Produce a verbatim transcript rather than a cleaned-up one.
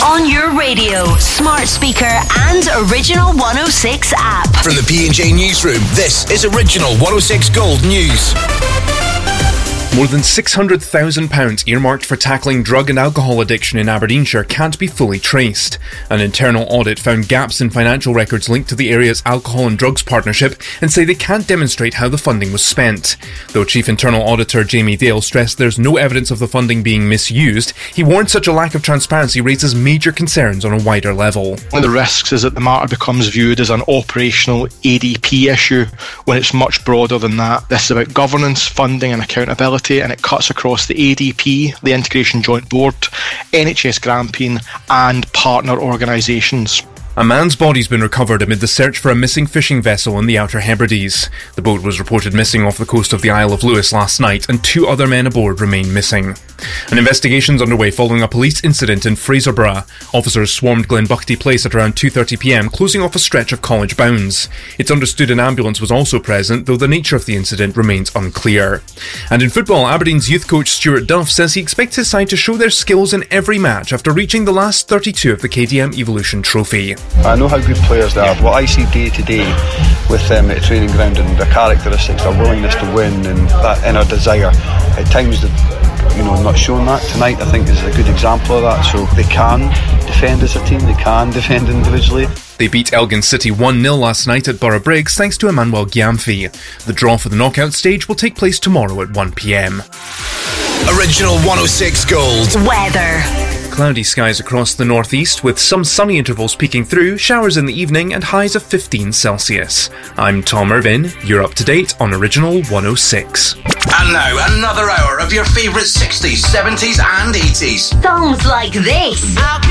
On your radio, smart speaker and Original one oh six app. From the P and J Newsroom, this is Original one oh six Gold News. More than six hundred thousand pounds earmarked for tackling drug and alcohol addiction in Aberdeenshire can't be fully traced. An internal audit found gaps in financial records linked to the area's alcohol and drugs partnership and say they can't demonstrate how the funding was spent. Though Chief Internal Auditor Jamie Dale stressed there's no evidence of the funding being misused, he warned such a lack of transparency raises major concerns on a wider level. One of the risks is that the matter becomes viewed as an operational A D P issue when it's much broader than that. This is about governance, funding and accountability, and it cuts across the A D P, the Integration Joint Board, N H S Grampian and partner organisations. A man's body's been recovered amid the search for a missing fishing vessel in the Outer Hebrides. The boat was reported missing off the coast of the Isle of Lewis last night, and two other men aboard remain missing. An investigation's underway following a police incident in Fraserburgh. Officers swarmed Glenbuckety Place at around two thirty p m, closing off a stretch of college bounds. It's understood an ambulance was also present, though the nature of the incident remains unclear. And in football, Aberdeen's youth coach Stuart Duff says he expects his side to show their skills in every match after reaching the last thirty-two of the K D M Evolution Trophy. I know how good players they are. What I see day to day with them at the training ground and their characteristics, their willingness to win and that inner desire, at times they've you know, not shown that. Tonight I think is a good example of that. So they can defend as a team, they can defend individually. They beat Elgin City one nil last night at Borough Briggs thanks to Emmanuel Gyamfi. The draw for the knockout stage will take place tomorrow at one p m. Original one oh six Gold. Weather. Cloudy skies across the northeast with some sunny intervals peeking through, showers in the evening and highs of fifteen Celsius. I'm Tom Irvin, you're up to date on Original one oh six. And now another hour of your favourite sixties, seventies and eighties. Songs like this.